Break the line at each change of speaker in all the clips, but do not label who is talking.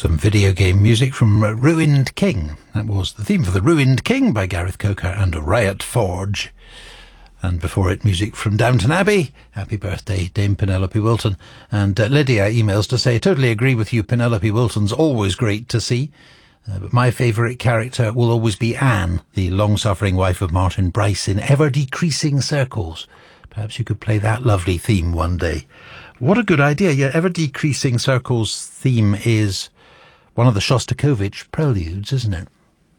Some video game music from Ruined King. That was the theme for The Ruined King by Gareth Coker and Riot Forge. And before it, music from Downton Abbey. Happy birthday, Dame Penelope Wilton. And Lydia emails to say, totally agree with you, Penelope Wilton's always great to see. But my favourite character will always be Anne, the long-suffering wife of Martin Bryce in Ever-Decreasing Circles. Perhaps you could play that lovely theme one day. What a good idea. Yeah, Ever-Decreasing Circles theme is one of the Shostakovich preludes, isn't it?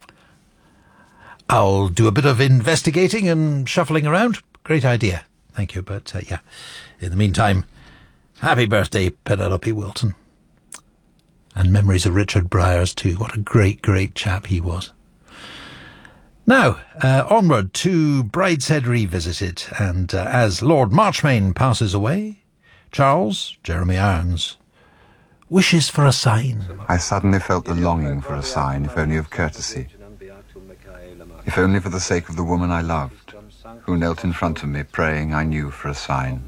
I'll do a bit of investigating and shuffling around. Great idea. Thank you. But, yeah, in the meantime, happy birthday, Penelope Wilton. And memories of Richard Briers, too. What a great, great chap he was. Now, onward to Brideshead Revisited. And as Lord Marchmain passes away, Charles Jeremy Irons wishes for a sign.
I suddenly felt the longing for a sign, if only of courtesy. If only for the sake of the woman I loved, who knelt in front of me, praying, I knew, for a sign.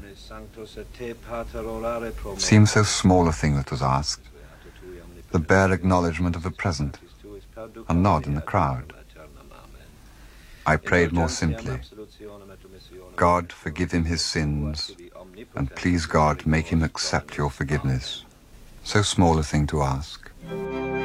It seemed so small a thing that was asked. The bare acknowledgement of the present, a nod in the crowd. I prayed more simply. God, forgive him his sins, and please God, make him accept your forgiveness. So small a thing to ask.